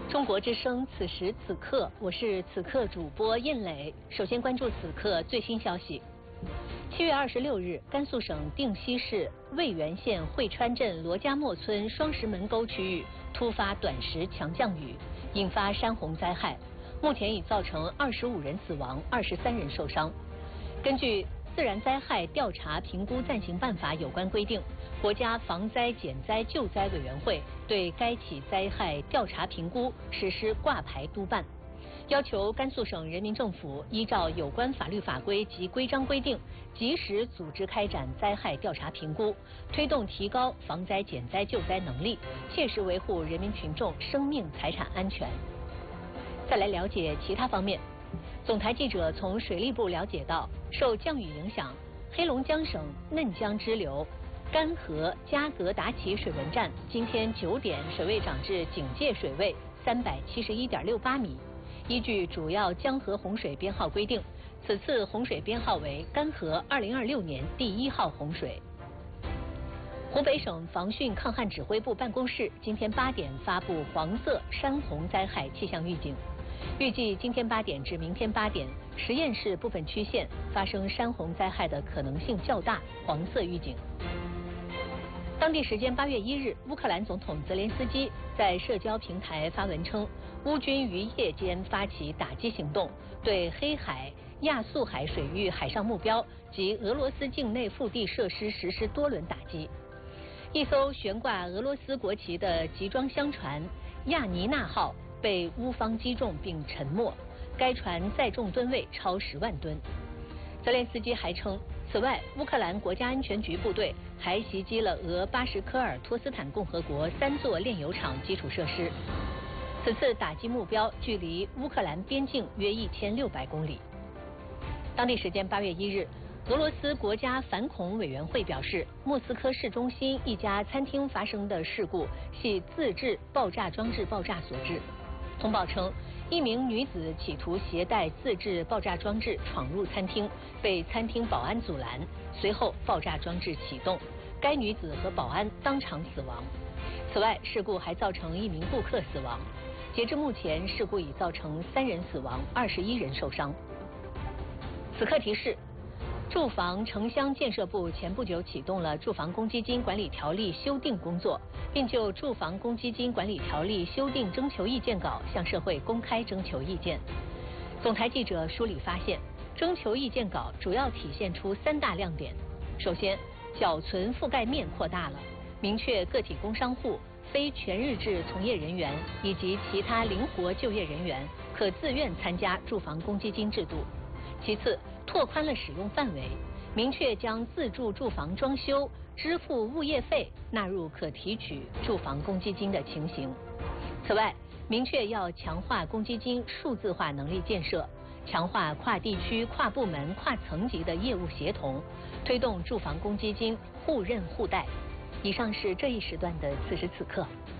中国之声，此时此刻，我是此刻主播印磊。首先关注此刻最新消息。7月26日，甘肃省定西市渭源县会川镇罗家磨村双石门沟区域突发短时强降雨，引发山洪灾害，目前已造成25人死亡，23人受伤。根据自然灾害调查评估暂行办法有关规定，国家防灾减灾救灾委员会对该起灾害调查评估实施挂牌督办，要求甘肃省人民政府依照有关法律法规及规章规定，及时组织开展灾害调查评估，推动提高防灾减灾救灾能力，切实维护人民群众生命财产安全。再来了解其他方面。总台记者从水利部了解到，受降雨影响，黑龙江省嫩江支流干河加格达奇水文站今天9点水位涨至警戒水位371.68米。依据主要江河洪水编号规定，此次洪水编号为干河2026年第1号洪水。湖北省防汛抗旱指挥部办公室今天8点发布黄色山洪灾害气象预警。预计今天8点至明天8点，十堰市部分区县发生山洪灾害的可能性较大，黄色预警。当地时间8月1日，乌克兰总统泽连斯基在社交平台发文称，乌军于夜间发起打击行动，对黑海、亚速海水域海上目标及俄罗斯境内腹地设施实施多轮打击。一艘悬挂俄罗斯国旗的集装箱船亚尼娜号被乌方击中并沉没，该船载重吨位超10万吨。泽连斯基还称，此外，乌克兰国家安全局部队还袭击了俄巴什科尔托斯坦共和国3座炼油厂基础设施。此次打击目标距离乌克兰边境约1600公里。当地时间8月1日，俄罗斯国家反恐委员会表示，莫斯科市中心一家餐厅发生的事故系自制爆炸装置爆炸所致。通报称，一名女子企图携带自制爆炸装置闯入餐厅，被餐厅保安阻拦，随后爆炸装置启动，该女子和保安当场死亡。此外，事故还造成1名顾客死亡。截至目前，事故已造成3人死亡，21人受伤。此刻提示。住房城乡建设部前不久启动了住房公积金管理条例修订工作，并就住房公积金管理条例修订征求意见稿向社会公开征求意见。总台记者梳理发现，征求意见稿主要体现出3大亮点。首先，缴存覆盖面扩大了，明确个体工商户、非全日制从业人员以及其他灵活就业人员可自愿参加住房公积金制度。其次，拓宽了使用范围，明确将自住住房装修支付物业费纳入可提取住房公积金的情形。此外，明确要强化公积金数字化能力建设，强化跨地区、跨部门、跨层级的业务协同，推动住房公积金互认互贷。以上是这一时段的此时此刻。